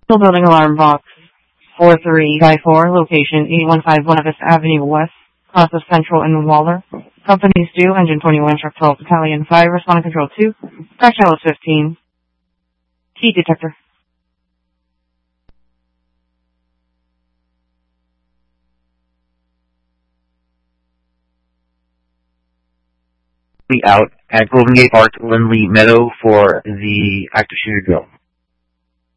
Still building alarm box 4354, location 8151 West Avenue West, class of Central and Waller. Companies due, engine 21, truck 12, battalion 5, responding control 2, crash channel 15, key detector. Out at Golden Gate Park, Lindley Meadow for the active shooter drill.